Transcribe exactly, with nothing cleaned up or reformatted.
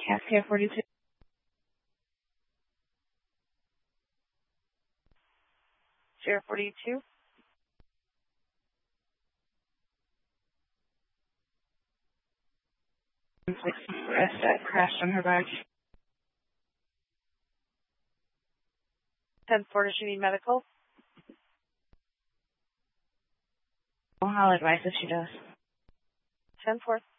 Cascade forty-two. Sierra forty-two. Rest that crashed on her back. ten four, does she need medical? I'll advise if she does. ten four.